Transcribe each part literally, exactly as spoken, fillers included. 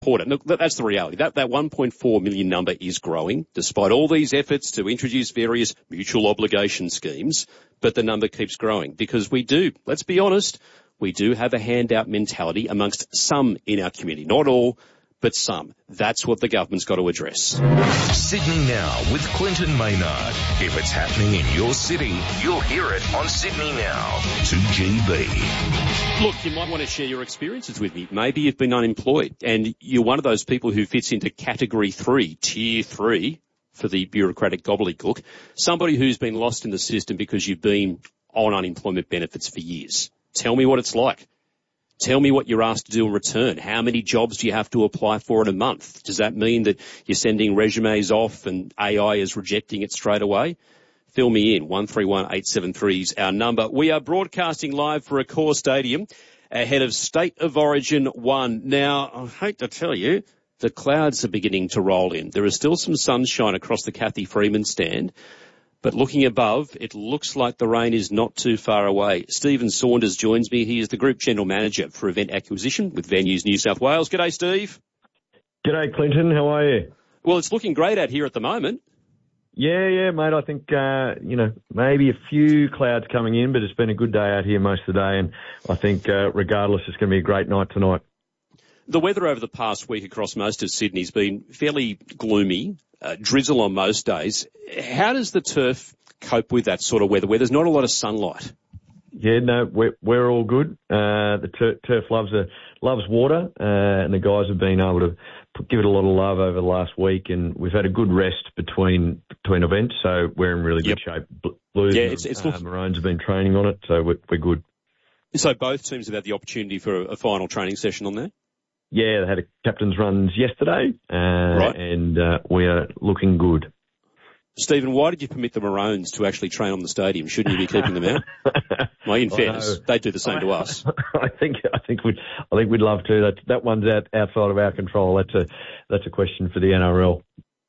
support it. Look, that's the reality. That that one point four million number is growing, despite all these efforts to introduce various mutual obligation schemes. But the number keeps growing because we do, let's be honest, we do have a handout mentality amongst some in our community. Not all, but some. That's what the government's got to address. Sydney Now with Clinton Maynard. If it's happening in your city, you'll hear it on Sydney Now. two G B. Look, you might want to share your experiences with me. Maybe you've been unemployed and you're one of those people who fits into category three, tier three, for the bureaucratic gobbledygook. Somebody who's been lost in the system because you've been on unemployment benefits for years. Tell me what it's like. Tell me what you're asked to do in return. How many jobs do you have to apply for in a month? Does that mean that you're sending resumes off and A I is rejecting it straight away? Fill me in. one three one eight seven three is our number. We are broadcasting live for Accor Stadium ahead of State of Origin one. Now, I hate to tell you, the clouds are beginning to roll in. There is still some sunshine across the Cathy Freeman stand. But looking above, it looks like the rain is not too far away. Stephen Saunders joins me. He is the Group General Manager for Event Acquisition with Venues New South Wales. G'day, Steve. G'day, Clinton. How are you? Well, it's looking great out here at the moment. Yeah, yeah, mate. I think, uh, you know, maybe a few clouds coming in, but it's been a good day out here most of the day. And I think, uh, regardless, it's going to be a great night tonight. The weather over the past week across most of Sydney has been fairly gloomy, uh, drizzle on most days. How does the turf cope with that sort of weather where there's not a lot of sunlight? Yeah, no, we're, we're all good. Uh, the tur- turf loves a, loves water, uh, and the guys have been able to put, give it a lot of love over the last week, and we've had a good rest between between events, so we're in really good yep. shape. Blues yeah, and it's, it's uh, look- Maroons have been training on it, so we're, we're good. So both teams have had the opportunity for a, a final training session on there? Yeah, they had a captain's runs yesterday, uh, right. and uh, we are looking good. Stephen, why did you permit the Maroons to actually train on the stadium? Shouldn't you be keeping them out? Well, in fairness, they do the same I, to us. I think I think we'd I think we'd love to. That that one's out, outside of our control. That's a that's a question for the N R L.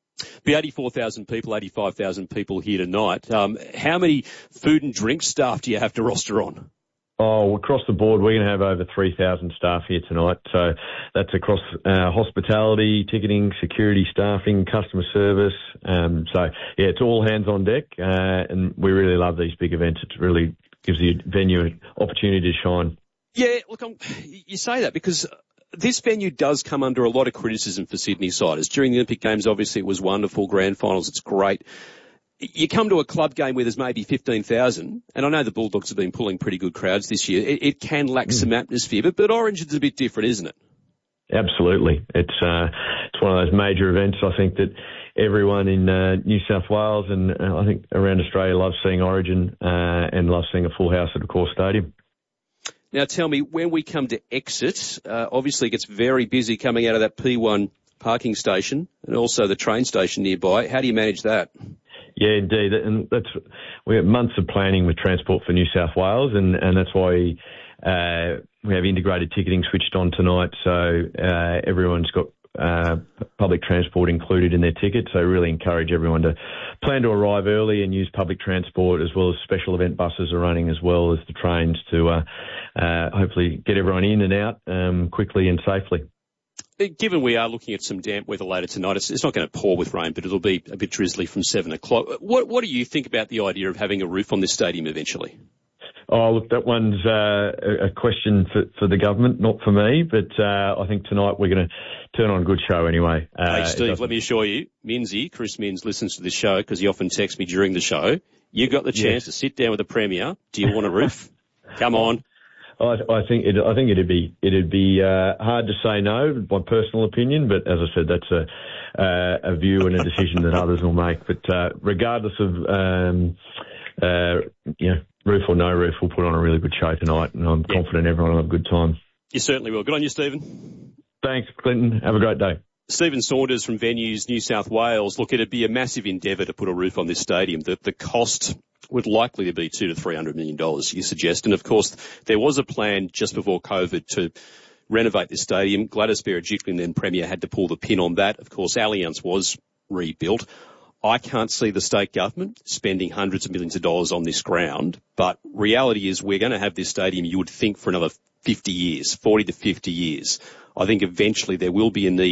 Be eighty-four thousand people, eighty-five thousand people here tonight. Um, how many food and drink staff do you have to roster on? Oh, across the board, we're going to have over three thousand staff here tonight. So that's across uh, hospitality, ticketing, security, staffing, customer service. Um, so, yeah, it's all hands on deck, uh, and we really love these big events. It really gives the venue an opportunity to shine. Yeah, look, I'm, you say that because this venue does come under a lot of criticism for Sydney siders. During the Olympic Games, obviously, it was wonderful. Grand finals, it's great. You come to a club game where there's maybe fifteen thousand, and I know the Bulldogs have been pulling pretty good crowds this year. It, it can lack mm. some atmosphere, but, but Orange is a bit different, isn't it? Absolutely. It's uh, it's one of those major events. I think that everyone in uh, New South Wales and uh, I think around Australia loves seeing Origin uh, and loves seeing a full house at Accor Stadium. Now tell me, when we come to exit, uh, obviously it gets very busy coming out of that P one parking station and also the train station nearby. How do you manage that? Yeah, indeed, and that's we have months of planning with Transport for New South Wales, and, and that's why uh, we have integrated ticketing switched on tonight. So uh, everyone's got uh, public transport included in their ticket. So really encourage everyone to plan to arrive early and use public transport, as well as special event buses are running, as well as the trains to uh, uh, hopefully get everyone in and out um, quickly and safely. Given we are looking at some damp weather later tonight, it's, it's not going to pour with rain, but it'll be a bit drizzly from seven o'clock. What, what do you think about the idea of having a roof on this stadium eventually? Oh, look, that one's uh, a question for, for the government, not for me. But uh, I think tonight we're going to turn on a good show anyway. Uh, hey, Steve, let me assure you, Minzy, Chris Minns listens to this show because he often texts me during the show. You got the chance yes. to sit down with the Premier. Do you want a roof? Come on. I, I think it. I think it'd be it'd be uh, hard to say no, my personal opinion. But as I said, that's a uh, a view and a decision that others will make. But uh, regardless of um, uh, you know, roof or no roof, we'll put on a really good show tonight, and I'm yeah. confident everyone will have a good time. You certainly will. Good on you, Stephen. Thanks, Clinton. Have a great day. Stephen Saunders from Venues New South Wales. Look, it'd be a massive endeavour to put a roof on this stadium. The, the cost would likely to be two to three hundred million dollars, you suggest. And of course, there was a plan just before COVID to renovate this stadium. Gladys Berejiklian, then Premier, had to pull the pin on that. Of course, Allianz was rebuilt. I can't see the state government spending hundreds of millions of dollars on this ground, but reality is we're going to have this stadium, you would think, for another fifty years, forty to fifty years. I think eventually there will be a need